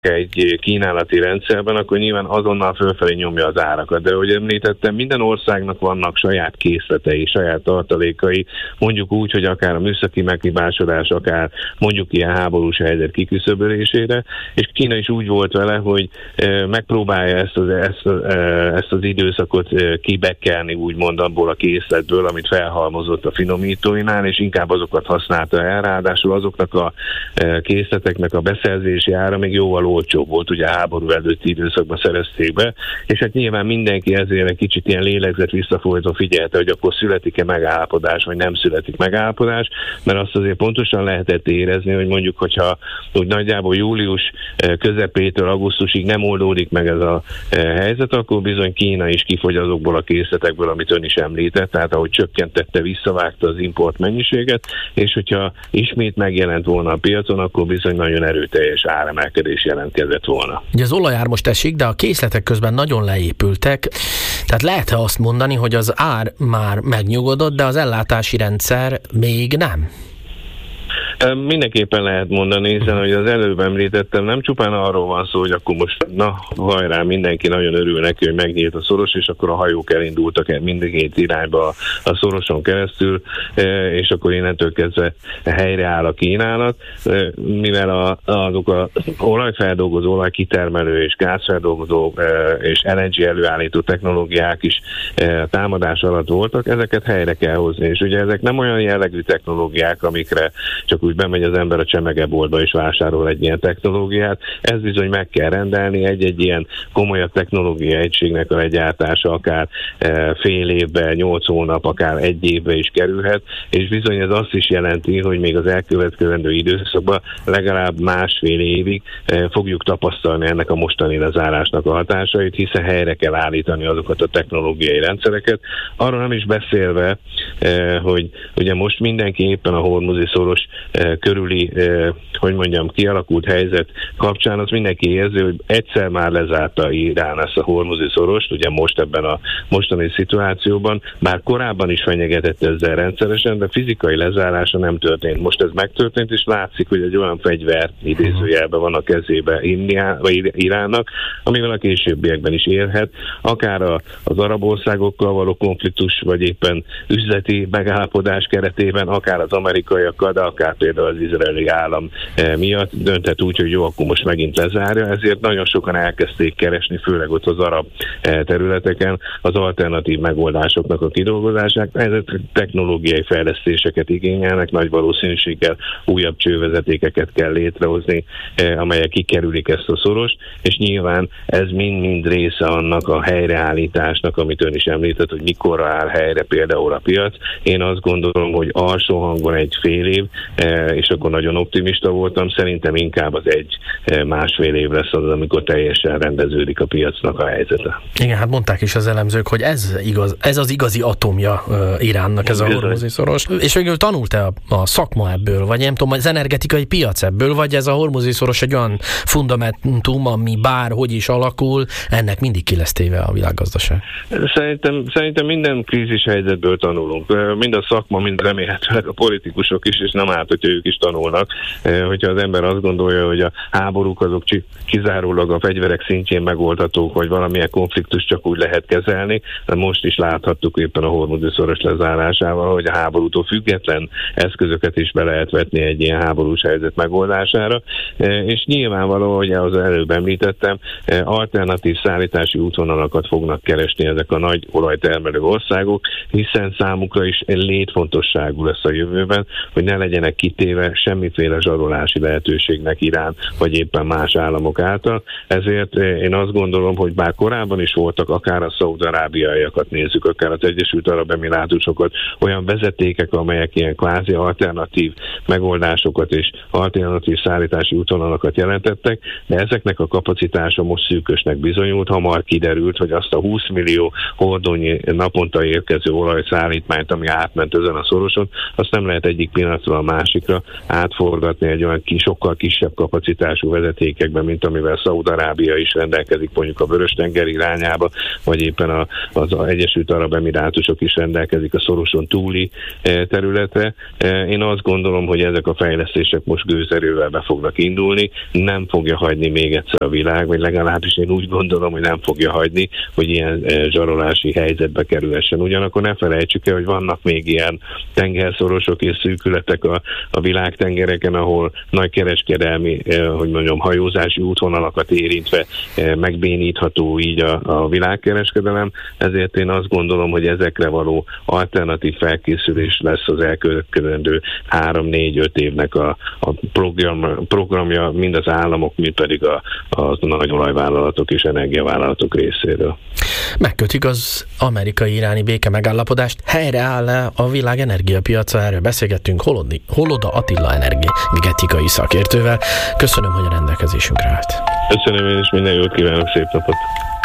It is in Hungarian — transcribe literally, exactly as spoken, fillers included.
egy kínálati rendszerben, akkor nyilván azonnal fölfelé nyomja az árakat. De ahogy említettem, minden országnak vannak saját készletei, saját tartalékai, mondjuk úgy, hogy akár a műszaki meghibásodás, akár mondjuk ilyen háborús helyzet kiküszöbölésére, és Kína is úgy volt vele, hogy megpróbálja ezt az, ezt, ezt az időszakot kibekkelni, úgymond abból a készletből, amit felhalmozott a finomítóinál, és inkább azokat használta el, ráadásul azoknak a készleteknek a beszerzési ára még jóval olcsóbb volt, ugye a háború előtti időszakban szerezték be, és hát nyilván mindenki ezért egy kicsit ilyen lélegzet visszafolytva figyelte, hogy akkor születik-e megállapodás, vagy nem születik megállapodás, mert azt azért pontosan lehetett érezni, hogy mondjuk, hogyha úgy nagyjából július közepétől augusztusig nem oldódik meg ez a helyzet, akkor bizony Kína is kifogy azokból a készletekből, amit ön is említett, tehát ahogy csökkentette, visszavágta az import mennyiséget, és hogyha ismét megjelent volna a piacon, akkor bizony nagyon erőteljes áremelkedés jelentkezett volna. Ugye az olajár most esik, de a készletek közben nagyon leépültek, tehát lehet-e azt mondani, hogy az ár már megnyugodott, de az ellátási rendszer még nem? Mindenképpen lehet mondani, hiszen hogy az előbb említettem, nem csupán arról van szó, hogy akkor most na hajrá, mindenki nagyon örül neki, hogy megnyílt a szoros, és akkor a hajók elindultak el mindkét irányba a, a szoroson keresztül, és akkor innentől kezdve helyreáll a kínálat, mivel a, azok az olajfeldolgozó, olajkitermelő és gázfeldolgozó és el en gé előállító technológiák is támadás alatt voltak, ezeket helyre kell hozni, és ugye ezek nem olyan jellegű technológiák, amikre csak úgy bemegy az ember a csemegeboltba és vásárol egy ilyen technológiát. Ez bizony meg kell rendelni, egy-egy ilyen komolyabb technológiai egységnek a legyártása akár fél évben, nyolc hónap, akár egy évbe is kerülhet, és bizony ez azt is jelenti, hogy még az elkövetkezendő időszakban legalább másfél évig fogjuk tapasztalni ennek a mostani lezárásnak a hatásait, hiszen helyre kell állítani azokat a technológiai rendszereket. Arról nem is beszélve, hogy ugye most mindenki éppen a hormuzi szoros körüli, hogy mondjam, kialakult helyzet kapcsán az mindenki érzi, hogy egyszer már lezárta Irán ezt a hormuzi szorost, ugye most ebben a mostani szituációban, bár korábban is fenyegetett ezzel rendszeresen, de fizikai lezárása nem történt. Most ez megtörtént, és látszik, hogy egy olyan fegyver idézőjelben van a kezébe Indián, vagy Iránnak, amivel a későbbiekben is érhet, akár a, az arab országokkal való konfliktus, vagy éppen üzleti megállapodás keretében, akár az amerikaiakkal, de akár például az izraeli állam miatt dönthet úgy, hogy jó, akkor most megint lezárja, ezért nagyon sokan elkezdték keresni, főleg ott az arab területeken az alternatív megoldásoknak a kidolgozását. Ezek technológiai fejlesztéseket igényelnek, nagy valószínűséggel újabb csővezetékeket kell létrehozni, amelyek kikerülik ezt a szorost, és nyilván ez mind-mind része annak a helyreállításnak, amit ön is említett, hogy mikorra áll helyre például a piac. Én azt gondolom, hogy alsó hangon egy fél év, és akkor nagyon optimista voltam, szerintem inkább az egy másfél év lesz az, amikor teljesen rendeződik a piacnak a helyzete. Igen, hát mondták is az elemzők, hogy ez, igaz, ez az igazi atomja uh, Iránnak, ez a hormuzi szoros. És végül tanult-e a, a szakma ebből, vagy nem tudom, az energetikai piac ebből, vagy ez a hormuzi szoros egy olyan fundamentum, ami bárhogy is alakul, ennek mindig ki lesz téve a világgazdaság? Szerintem, szerintem minden krízis helyzetből tanulunk. Mind a szakma, mind remélhetőleg a politikusok is, és nem árt, hogy ők is tanulnak. Hogyha az ember azt gondolja, hogy a háborúk azok kizárólag a fegyverek szintjén megoldhatók, vagy valamilyen konfliktus csak úgy lehet kezelni, de most is láthattuk éppen a hormuzi szoros lezárásával, hogy a háborútól független eszközöket is be lehet vetni egy ilyen háborús helyzet megoldására, és nyilvánvaló, hogy az előbb említettem, alternatív szállítási útvonalakat fognak keresni ezek a nagy olajtermelő országok, hiszen számukra is létfontosságú lesz a jövőben, hogy ne legyenek kitéve semmiféle zsarolási lehetőségnek Irán, vagy éppen más államok által. Ezért én azt gondolom, hogy bár korábban is voltak, akár a szaúd-arábiaiakat nézzük, akár az Egyesült Arab Emirátusokat, olyan vezetékek, amelyek ilyen kvázi alternatív megoldásokat és alternatív szállítási útvonalakat jelentettek, de ezeknek a kapacitása most szűkösnek bizonyult, hamar kiderült, hogy azt a húsz millió hordónyi naponta érkező olajszállítmányt, ami átment ezen a szoroson, azt nem lehet egyik pillanatról a másik másikra átforgatni egy olyan kis, sokkal kisebb kapacitású vezetékekben, mint amivel Szaúd-Arábia is rendelkezik, mondjuk a Vörös-tenger irányába, vagy éppen a, az Egyesült Arab Emirátusok is rendelkezik a szoroson túli területre. Én azt gondolom, hogy ezek a fejlesztések most gőzerővel be fognak indulni, nem fogja hagyni még egyszer a világ, vagy legalábbis én úgy gondolom, hogy nem fogja hagyni, hogy ilyen zsarolási helyzetbe kerülhessen. Ugyanakkor ne felejtsük el, hogy vannak még ilyen tengerszorosok és szűkületek a, a világtengereken, ahol nagy kereskedelmi, hogy mondjam, hajózási útvonalakat érintve megbénítható így a, a világkereskedelem, ezért én azt gondolom, hogy ezekre való alternatív felkészülés lesz az elkövetkezendő három, négy, öt évnek a, a program, programja, mind az államok, mind pedig a, a nagy olajvállalatok és energiavállalatok részéről. Megkötik az amerikai-iráni béke megállapodást, helyreáll-e a világ energiapiaca? Erről beszélgettünk Holodi, Holoda Attila energetikai szakértővel. Köszönöm, hogy a rendelkezésünkre állt. Köszönöm én is, minden jót kívánok, szép napot!